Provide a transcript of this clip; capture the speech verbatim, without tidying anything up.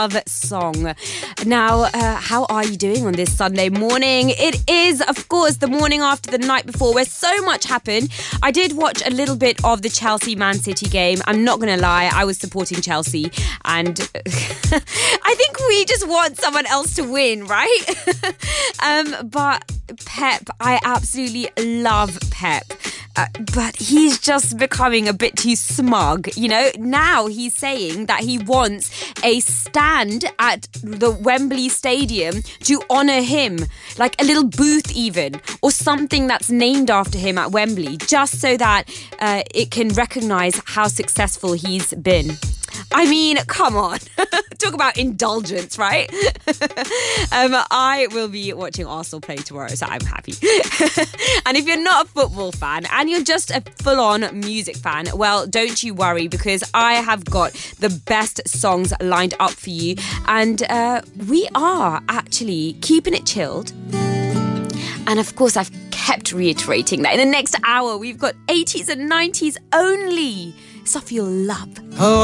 Love song. Now, uh, how are you doing on this Sunday morning? It is, of course, the morning after the night before where so much happened. I did watch a little bit of the Chelsea-Man City game. I'm not going to lie, I was supporting Chelsea and I think we just want someone else to win, right? um, but Pep, I absolutely love Pep. Uh, but he's just becoming a bit too smug, you know. Now he's saying that he wants a stand at the Wembley Stadium to honour him, like a little booth even, or something that's named after him at Wembley, just so that uh, it can recognise how successful he's been. I mean, come on. Talk about indulgence, right? um, I will be watching Arsenal play tomorrow, so I'm happy. And if you're not a football fan and you're just a full-on music fan, well, don't you worry, because I have got the best songs lined up for you. And uh, we are actually keeping it chilled. And of course, I've kept reiterating that in the next hour, we've got eighties and nineties only. Stuff you'll love.